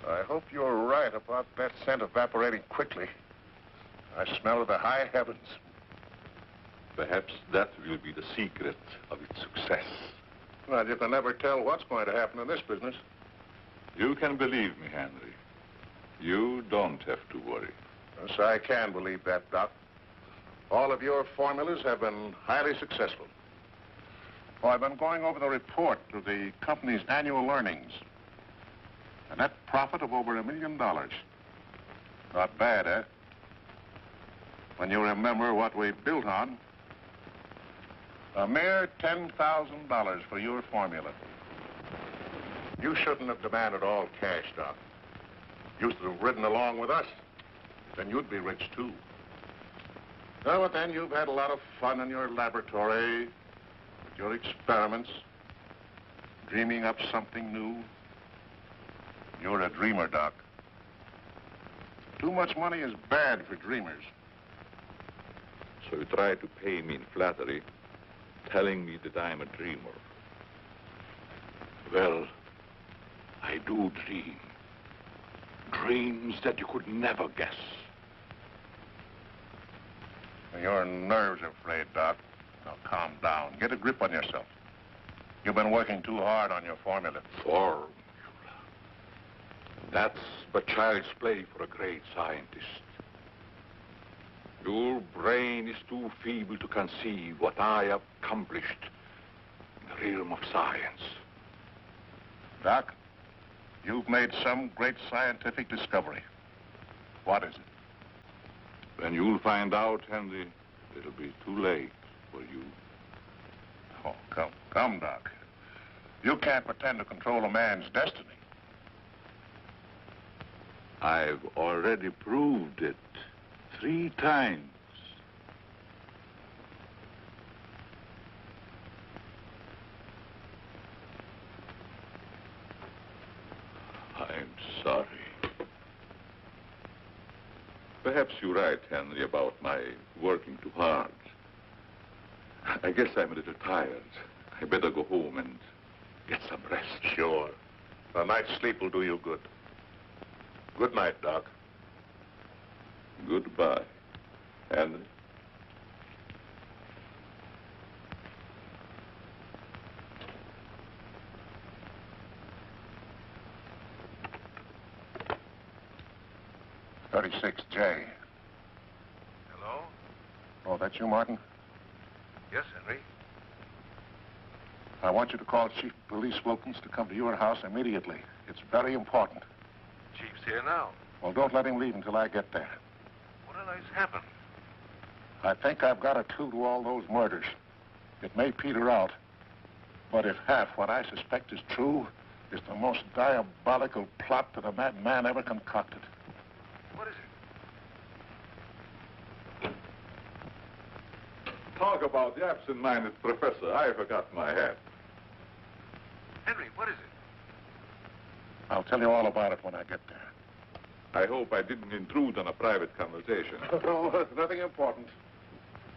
I hope you're right about that scent evaporating quickly. I smell the high heavens. Perhaps that will be the secret of its success. Well, you can never tell what's going to happen in this business. You can believe me, Henry. You don't have to worry. Yes, I can believe that, Doc. All of your formulas have been highly successful. Oh, I've been going over the report of the company's annual earnings. A net profit of over $1 million. Not bad, eh? When you remember what we built on. A mere $10,000 for your formula. You shouldn't have demanded all cash, Doc. You should have ridden along with us. Then you'd be rich, too. No, but then you've had a lot of fun in your laboratory, with your experiments, dreaming up something new. You're a dreamer, Doc. Too much money is bad for dreamers. So you try to pay me in flattery, telling me that I'm a dreamer. Well, I do dream. Dreams that you could never guess. Your nerves are frayed, Doc. Now, calm down. Get a grip on yourself. You've been working too hard on your formula. Formula. That's but child's play for a great scientist. Your brain is too feeble to conceive what I have accomplished in the realm of science. Doc, you've made some great scientific discovery. What is it? When you'll find out, Henry, it'll be too late for you. Oh, come, Doc. You can't pretend to control a man's destiny. I've already proved it 3 times. I'm sorry. Perhaps you're right, Henry, about my working too hard. I guess I'm a little tired. I better go home and get some rest. Sure. A night's sleep will do you good. Good night, Doc. Goodbye, Henry. .36J. Hello? Oh, that's you, Martin? Yes, Henry. I want you to call Chief Police Wilkins to come to your house immediately. It's very important. Chief's here now. Well, don't let him leave until I get there. What on earth's happened? I think I've got a clue to all those murders. It may peter out, but if half what I suspect is true, it's the most diabolical plot that a madman ever concocted. What is it? Talk about the absent-minded professor. I forgot my hat. Henry, what is it? I'll tell you all about it when I get there. I hope I didn't intrude on a private conversation. No, nothing important.